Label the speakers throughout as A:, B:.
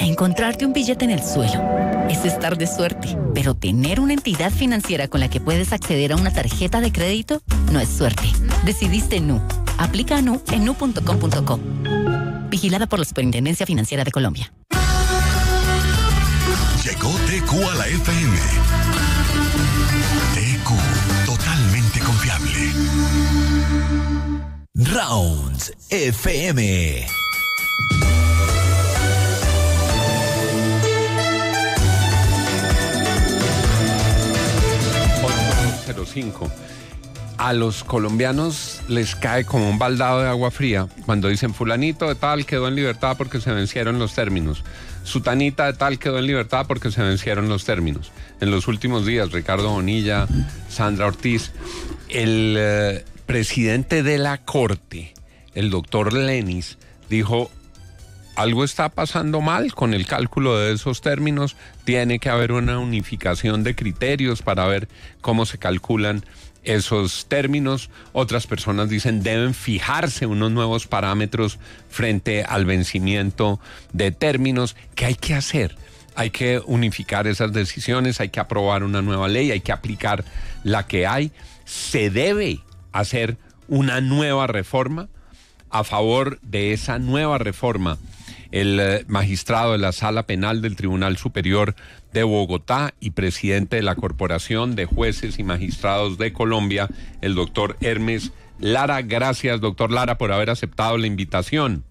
A: Encontrarte un billete en el suelo es estar de suerte, pero tener una entidad financiera con la que puedes acceder a una tarjeta de crédito no es suerte. Decidiste Nu. Aplica a Nu en nu.com.co. Vigilada por la Superintendencia Financiera de Colombia.
B: Llegó TQ a la FM. TQ, totalmente confiable.
C: Rounds FM.
D: A los colombianos les cae como un baldado de agua fría cuando dicen fulanito de tal quedó en libertad porque se vencieron los términos, sutanita de tal quedó en libertad porque se vencieron los términos. En los últimos días, Ricardo Bonilla, Sandra Ortiz, el presidente de la Corte, el doctor Lenis, dijo: algo está pasando mal con el cálculo de esos términos, tiene que haber una unificación de criterios para ver cómo se calculan esos términos. Otras personas dicen deben fijarse unos nuevos parámetros frente al vencimiento de términos. ¿Qué hay que hacer? Hay que unificar esas decisiones, hay que aprobar una nueva ley, hay que aplicar la que hay. Se debe hacer una nueva reforma. A favor de esa nueva reforma, el magistrado de la Sala Penal del Tribunal Superior de Bogotá y presidente de la Corporación de Jueces y Magistrados de Colombia, el doctor Hermes Lara. Gracias, doctor Lara, por haber aceptado la invitación.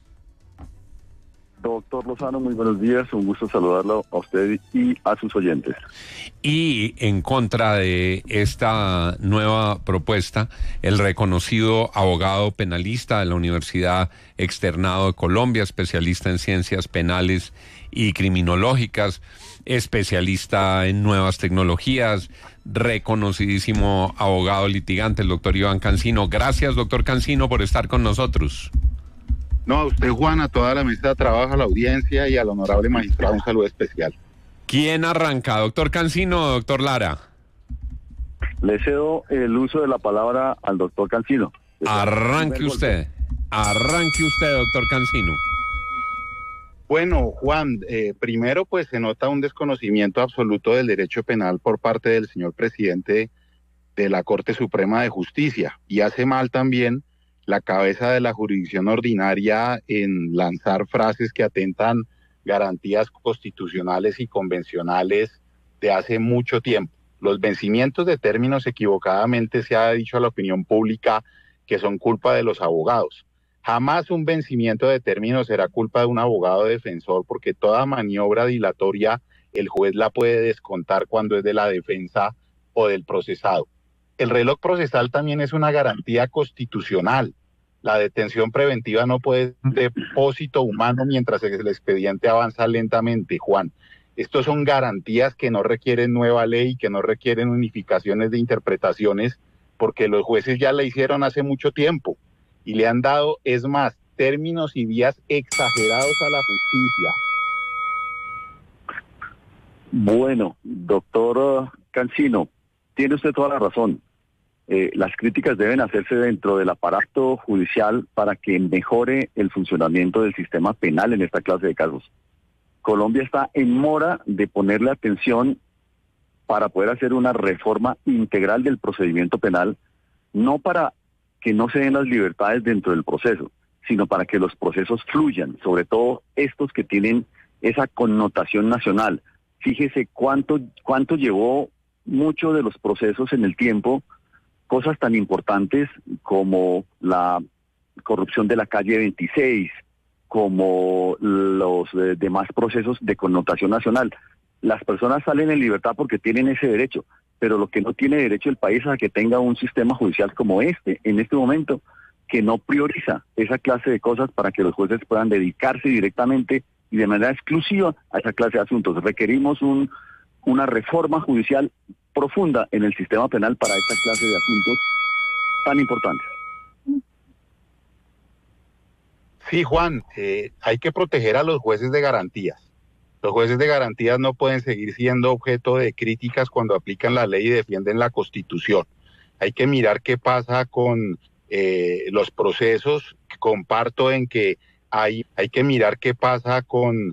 E: Doctor Lozano, muy buenos días, un gusto saludarlo a usted y a sus oyentes.
D: Y en contra de esta nueva propuesta, el reconocido abogado penalista de la Universidad Externado de Colombia, especialista en ciencias penales y criminológicas, especialista en nuevas tecnologías, reconocidísimo abogado litigante, el doctor Iván Cancino. Gracias, doctor Cancino, por estar con nosotros.
F: No, a usted, Juan, a toda la mesa de trabajo, a la audiencia y al honorable magistrado, un saludo especial.
D: ¿Quién arranca, doctor Cancino o doctor Lara?
E: Le cedo el uso de la palabra al doctor Cancino.
D: Arranque usted, doctor Cancino.
F: Bueno, Juan, primero pues se nota un desconocimiento absoluto del derecho penal por parte del señor presidente de la Corte Suprema de Justicia, y hace mal también la cabeza de la jurisdicción ordinaria en lanzar frases que atentan garantías constitucionales y convencionales de hace mucho tiempo. Los vencimientos de términos equivocadamente se ha dicho a la opinión pública que son culpa de los abogados. Jamás un vencimiento de términos será culpa de un abogado defensor, porque toda maniobra dilatoria el juez la puede descontar cuando es de la defensa o del procesado. El reloj procesal también es una garantía constitucional. La detención preventiva no puede ser depósito humano mientras el expediente avanza lentamente, Juan. Estos son garantías que no requieren nueva ley, que no requieren unificaciones de interpretaciones, porque los jueces ya la hicieron hace mucho tiempo y le han dado, es más, términos y vías exagerados a la justicia.
E: Bueno, doctor Cancino, tiene usted toda la razón. Las críticas deben hacerse dentro del aparato judicial para que mejore el funcionamiento del sistema penal en esta clase de casos. Colombia está en mora de ponerle atención para poder hacer una reforma integral del procedimiento penal, no para que no se den las libertades dentro del proceso, sino para que los procesos fluyan, sobre todo estos que tienen esa connotación nacional. Fíjese cuánto llevó mucho de los procesos en el tiempo, cosas tan importantes como la corrupción de la calle 26, como los demás procesos de connotación nacional. Las personas salen en libertad porque tienen ese derecho, pero lo que no tiene derecho el país es a que tenga un sistema judicial como en este momento, que no prioriza esa clase de cosas para que los jueces puedan dedicarse directamente y de manera exclusiva a esa clase de asuntos. Requerimos una reforma judicial profunda en el sistema penal para esta clase de asuntos tan importantes.
F: Sí, Juan, hay que proteger a los jueces de garantías. Los jueces de garantías no pueden seguir siendo objeto de críticas cuando aplican la ley y defienden la Constitución. Hay que mirar qué pasa con los procesos. Comparto en que hay que mirar qué pasa con